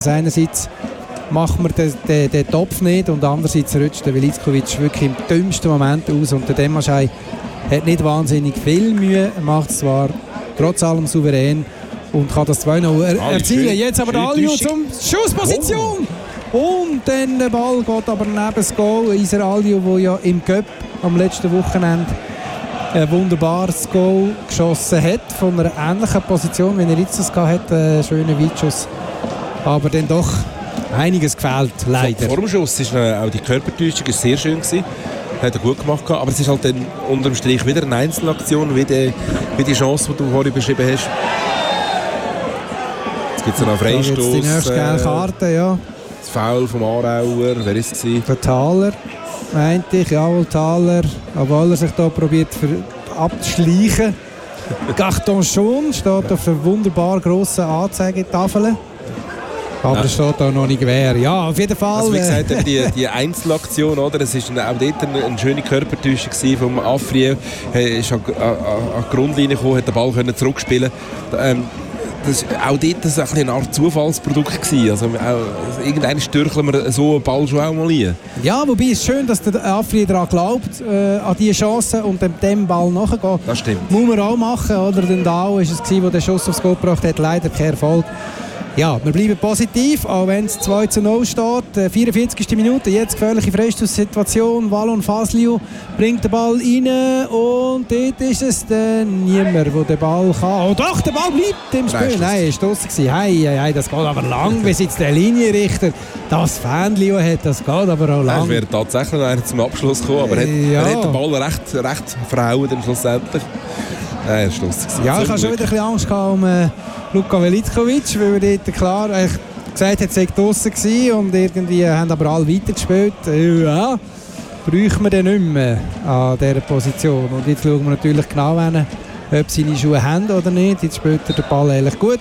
Einerseits macht man den Topf nicht und andererseits rutscht der Velickovic wirklich im dümmsten Moment aus und der Demaschei hat nicht wahnsinnig viel Mühe, macht es zwar trotz allem souverän und kann das 2-0 erzielen. Jetzt aber der Alio zum Schussposition und dann der Ball geht aber neben das Goal. Iser Alio, der ja im Cup am letzten Wochenende ein wunderbares Goal geschossen hat, von einer ähnlichen Position, wie er jetzt das hatte, einen schönen Weitschuss. Aber dann doch einiges gefehlt, leider. Vor dem Schuss ist auch die Körpertäuschung sehr schön gewesen. Hat er gut gemacht, aber es ist halt dann unterm Strich wieder eine Einzelaktion, wie die Chance, die du vorhin beschrieben hast. Jetzt gibt es noch einen Freistoß. Jetzt die nächste gelbe Karte, ja. Das Foul vom Aarauer, wer ist es? Der Thaler, meinte ich, jawohl, Thaler, obwohl er sich da probiert abzuschleichen. Carton schon steht auf einer wunderbar grossen Anzeigetafel. Aber es steht auch noch nicht wer. Ja, auf jeden Fall. Also wie gesagt, die Einzelaktion, oder? Es war auch dort eine schöne Körpertäuschung vom Afriel. Er ist an die Grundlinie gekommen, hat den Ball zurückspielen können. Das war auch dort eine Art Zufallsprodukt gewesen. Also irgendwann stürcheln wir so einen Ball schon auch mal ein. Ja, wobei es schön, dass der Afri daran glaubt, an diese Chance und dem Ball nachgeht. Das stimmt. Muss man auch machen, oder? Denn da war es, der den Schuss aufs Goal gebracht hat, leider kein Erfolg. Ja, wir bleiben positiv, auch wenn es 2-0 steht. 44. Minute, jetzt gefährliche Freistoßsituation. Wallon Fasliu bringt den Ball rein und dort ist es dann niemand, der den Ball kann. Oh doch, der Ball bleibt im Spiel. Nein, er war draussen. Hey, das geht aber lang, bis jetzt der Linienrichter das Fähnchen hat. Das geht aber auch lang. Er wäre tatsächlich noch einer zum Abschluss gekommen, aber er hat den Ball recht verhauen dann schlussendlich. Er war draussen. Ja, ich habe schon wieder ein bisschen Angst um Luka Velickovic, weil er dort klar gesagt hat, er sei draussen gewesen und irgendwie haben aber alle weitergespielt. Ja, bräuchten wir den nicht mehr an dieser Position. Und jetzt schauen wir natürlich genau hin, ob seine Schuhe haben oder nicht. Jetzt spielt er den Ball eigentlich gut.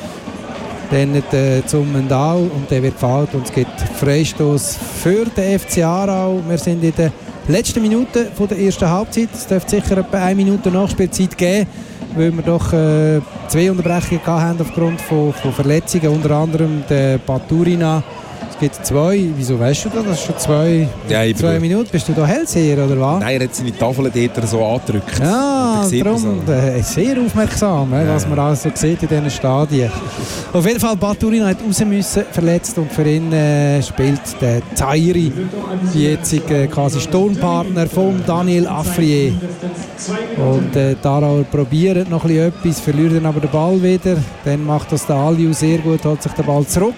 Dann zum Mendal und der wird gefault und es gibt Freistoß für den FC Aarau. Wir sind in der letzten Minute der ersten Halbzeit. Es dürfte sicher etwa 1 Minute Nachspielzeit geben, weil wir doch 2 Unterbrechungen hatten aufgrund von Verletzungen, unter anderem der Baturina. Es gibt 2. Wieso weißt du das? Das ist schon 2 Minuten. Bist du da Hellseher oder was? Nein, er hat seine Tafel dort so angedrückt. Ja, darum sehr aufmerksam, was man also sieht in diesen Stadien. Auf jeden Fall, Baturina hat raus müssen, verletzt, und für ihn spielt der Zairi, jetzt quasi Sturmpartner von Daniel Afrier. Und Tarauer probiert noch etwas, verliert dann aber den Ball wieder. Dann macht das der Aliu sehr gut, holt sich den Ball zurück.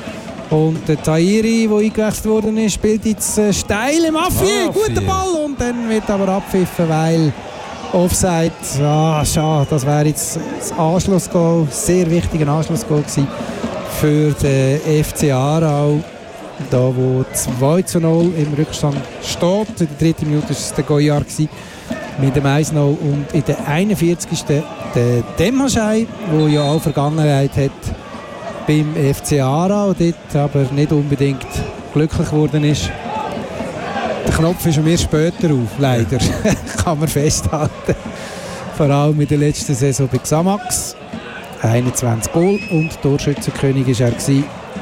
Und der Tahiri, der eingewechselt worden ist, spielt jetzt steil im Afrier. Guter Ball, und dann wird aber abpfiffen, weil Offside. Schade, das wäre jetzt das Anschlussgoal, sehr wichtiger Anschlussgoal gewesen für den FC Aarau. Da wo 2-0 im Rückstand steht. In der 3. Minute war es der Goyard mit dem 1-0. Und in der 41. der Demaschei, der ja auch Vergangenheit hat beim FC Aarau, dort aber nicht unbedingt glücklich geworden ist. Der Knopf ist schon mehr später auf, leider. Kann man festhalten. Vor allem in der letzten Saison bei Xamax. 21 Goal und Torschützenkönig war er gewesen.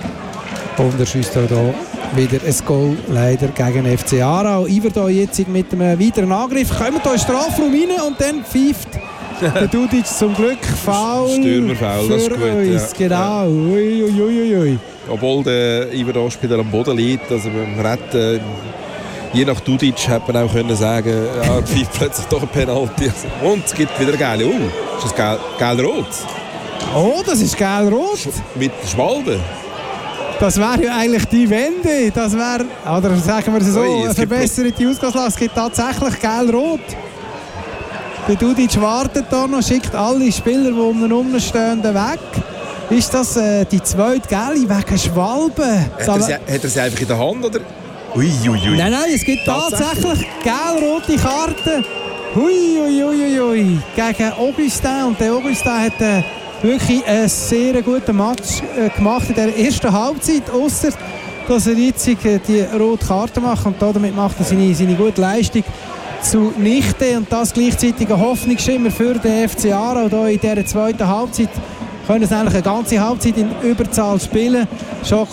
Und er schießt auch hier wieder ein Goal, leider gegen FC Aarau. Iver da jetzt mit einem weiteren Angriff. Kommen hier in den Strafraum rein und dann pfeift der Dudic zum Glück Foul. Stürmerfoul, das ist gut. Uns, ja. Genau. Ui. Obwohl der Iver-Spieler am Boden liegt, also man hat, je nach Dudic hätte man auch können sagen, ja, er pfeift plötzlich doch ein Penalty. Und es gibt wieder eine geile. Ist das gelb-rot? Oh, das ist gelb-rot. Mit Schwalbe. Das wäre ja eigentlich die Wende. Das wäre, oder sagen wir es so, eine verbesserte Ausgangslage. Es gibt tatsächlich gelb-rot. Der Dudic wartet da noch, schickt alle Spieler, die um ihn herumstehen, weg. Ist das die zweite Gelbe wegen Schwalbe? Hat er sie einfach in der Hand, oder? Ui. Nein, es gibt tatsächlich gelb-rote Karten. Ui. Gegen Augustin. Und der Augustin hat wirklich einen sehr guten Match gemacht in der ersten Halbzeit. Ausser, dass er jetzt die rote Karte macht. Und damit macht er seine gute Leistung zunichte. Und das gleichzeitig ein Hoffnungsschimmer für den FC Aarau hier in dieser zweiten Halbzeit. können sie eigentlich eine ganze Halbzeit in Überzahl spielen. Schon